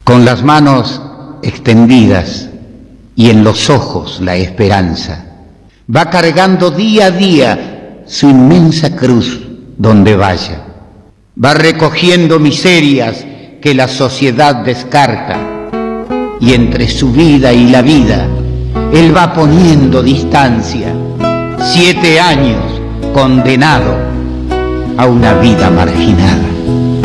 con las manos extendidas y en los ojos la esperanza. Va cargando día a día su inmensa cruz donde vaya. Va recogiendo miserias que la sociedad descarta, y entre su vida y la vida él va poniendo distancia. 7 años condenado a una vida marginada.